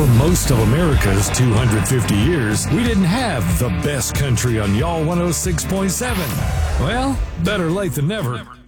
For most of America's 250 years, we didn't have the best country on Y'all 106.7. Well, better late than never.